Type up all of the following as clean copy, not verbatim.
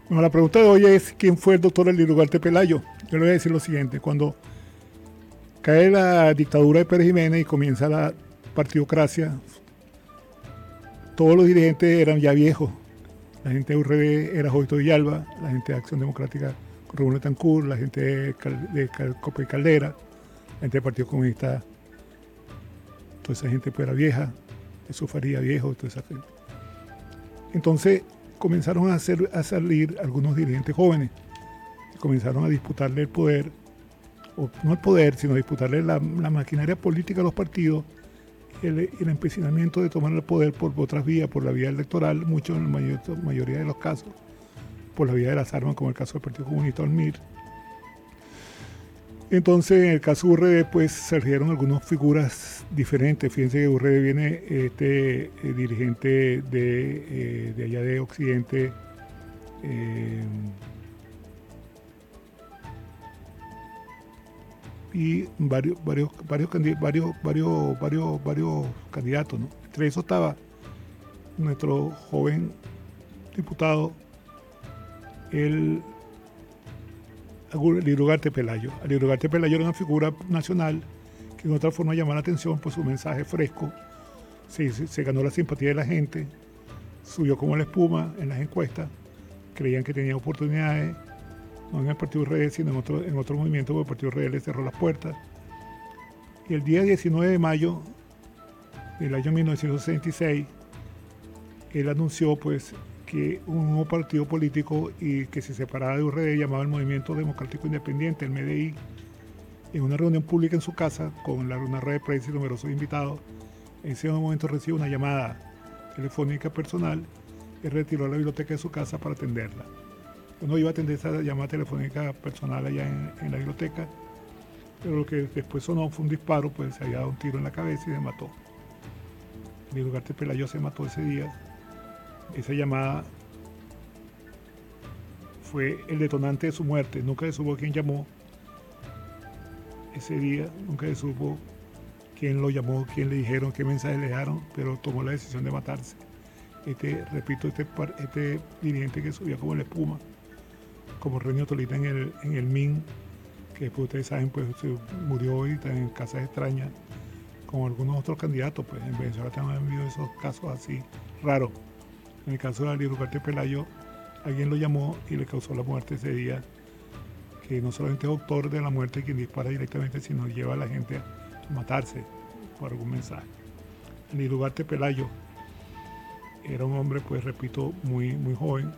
Bueno, la pregunta de hoy es ¿quién fue el doctor Elías Ugarte Pelayo? Yo le voy a decir lo siguiente: cuando cae la dictadura de Pérez Jiménez y comienza la partidocracia, todos los dirigentes eran ya viejos. La gente de URD era Jovito Villalba, la gente de Acción Democrática Rubén Betancourt, la gente de Copa y Caldera, la gente del Partido Comunista, toda esa gente pues era vieja, Jesús Faría viejo, toda esa gente. Entonces comenzaron a salir algunos dirigentes jóvenes, y comenzaron a disputarle el poder, o no el poder, sino a disputarle la maquinaria política a los partidos, el empecinamiento de tomar el poder por otras vías, por la vía electoral, mucho en la mayoría de los casos, por la vía de las armas, como el caso del Partido Comunista o el MIR. Entonces, en el caso de URD, pues surgieron algunas figuras diferentes. Fíjense que URD viene dirigente de allá de Occidente, y varios candidatos, ¿no? Entre esos estaba nuestro joven diputado, Elías Ugarte Pelayo. Elías Ugarte Pelayo era una figura nacional que de otra forma llamó la atención por su mensaje fresco. Se ganó la simpatía de la gente, subió como la espuma en las encuestas, creían que tenía oportunidades, no en el Partido URD, sino en otro movimiento, porque el Partido URD le cerró las puertas. Y el día 19 de mayo del año 1966, él anunció pues que un nuevo partido político y que se separaba de URD, llamado el Movimiento Democrático Independiente, el MDI. En una reunión pública en su casa, con una red de prensa y numerosos invitados, en ese momento recibe una llamada telefónica personal y retiró la biblioteca de su casa para atenderla. Uno iba a atender esa llamada telefónica personal allá en la biblioteca, pero lo que después sonó fue un disparo, pues se había dado un tiro en la cabeza y se mató. Elías Ugarte Pelayo se mató ese día. Esa llamada fue el detonante de su muerte. Nunca se supo quién llamó ese día, nunca se supo quién lo llamó, quién le dijeron, qué mensaje le dejaron, pero tomó la decisión de matarse. Repito, este dirigente que subía como la espuma, como Renio Tolita en el MIN, que después ustedes saben, pues se murió hoy, está en casas extrañas, como algunos otros candidatos, pues en Venezuela también han habido esos casos así raros. En el caso de Elías Ugarte Pelayo, alguien lo llamó y le causó la muerte ese día, que no solamente es autor de la muerte quien dispara directamente, sino lleva a la gente a matarse por algún mensaje. Elías Ugarte Pelayo era un hombre, pues repito, muy joven,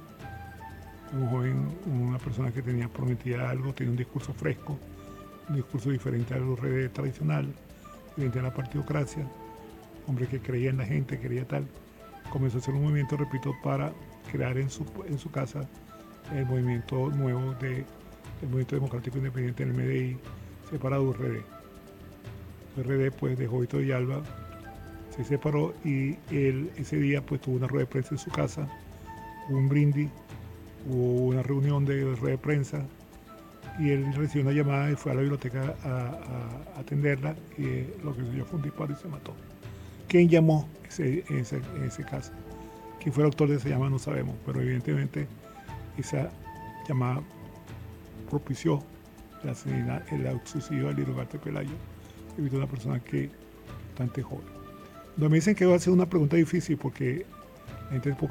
una persona que tenía prometida algo, tenía un discurso fresco, un discurso diferente al URD tradicional, diferente a la partidocracia, hombre que creía en la gente, quería tal. Comenzó a hacer un movimiento, repito, para crear en su casa el movimiento nuevo el Movimiento Democrático Independiente del MDI, separado de URD. URD, pues, de Jovito Villalba, se separó y él ese día pues tuvo una rueda de prensa en su casa, hubo un brindis, hubo una reunión de rueda de prensa y él recibió una llamada y fue a la biblioteca a atenderla y lo que sucedió fue un disparo y se mató. ¿Quién llamó en ese caso? ¿Quién fue el autor de esa llamada? No sabemos, pero evidentemente esa llamada propició el suicidio de Elías Ugarte Pelayo, que es una persona que bastante joven. Me dicen que va a ser una pregunta difícil porque la gente es poco